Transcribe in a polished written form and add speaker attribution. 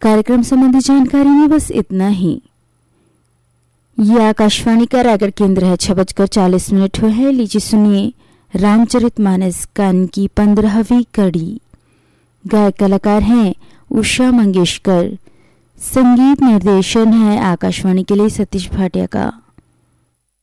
Speaker 1: कार्यक्रम संबंधी जानकारी में बस इतना ही। ये आकाशवाणी का रायगढ़ केंद्र है। 6:40 हुए हैं। लीजिए सुनिए रामचरितमानस गान की 15वीं कड़ी। गायक कलाकार हैं उषा मंगेशकर। संगीत निर्देशन है आकाशवाणी के लिए सतीश भाटिया का।